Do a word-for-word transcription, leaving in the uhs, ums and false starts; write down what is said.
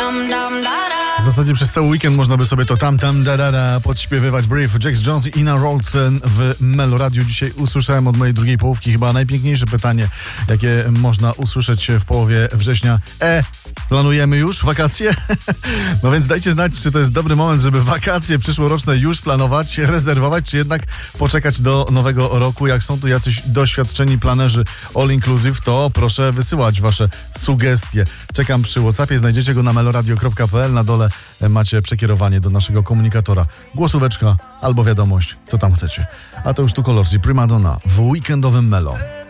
W zasadzie przez cały weekend można by sobie to tam, tam, da, da, da podśpiewywać. Brief, Jax Jones i Ina Rolson w Melo Radio. Dzisiaj usłyszałem od mojej drugiej połówki chyba najpiękniejsze pytanie, jakie można usłyszeć w połowie września. E, planujemy już wakacje? No więc dajcie znać, czy to jest dobry moment, żeby wakacje przyszłoroczne już planować, rezerwować, czy jednak poczekać do nowego roku. Jak są tu jacyś doświadczeni planerzy all inclusive, to proszę wysyłać wasze sugestie. Czekam przy WhatsAppie, znajdziecie go na meloradio kropka pe el. Na dole macie przekierowanie do naszego komunikatora. Głosóweczka albo wiadomość, co tam chcecie. A to już tu Kolorzi, Primadonna w weekendowym Melo.